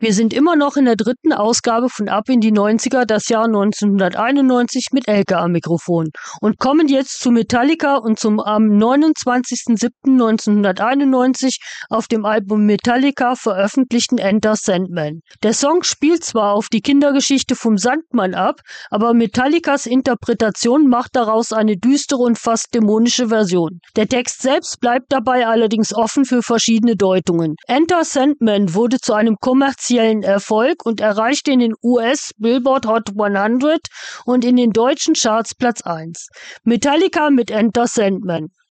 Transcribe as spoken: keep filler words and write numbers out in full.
Wir sind immer noch in der dritten Ausgabe von Ab in die neunziger, das Jahr neunzehnhunderteinundneunzig mit Elke am Mikrofon und kommen jetzt zu Metallica und zum am neunundzwanzigsten siebten neunzehnhunderteinundneunzig auf dem Album Metallica veröffentlichten Enter Sandman. Der Song spielt zwar auf die Kindergeschichte vom Sandmann ab, aber Metallicas Interpretation macht daraus eine düstere und fast dämonische Version. Der Text selbst bleibt dabei allerdings offen für verschiedene Deutungen. Enter Sandman wurde zu einem kommerziellen Erfolg und erreichte in den U S Billboard Hot hundert und in den deutschen Charts Platz eins. Metallica mit Enter Sandman.